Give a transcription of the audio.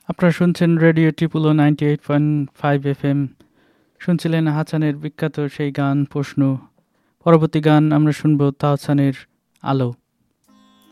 আপনারা শুনছেন radio টিপুলো 98.5 FM। শুনছিলেন হাসানের বিখ্যাত সেই গান প্রশ্ন। পরবর্তী গান আমরা শুনবো তাহসানের আলো।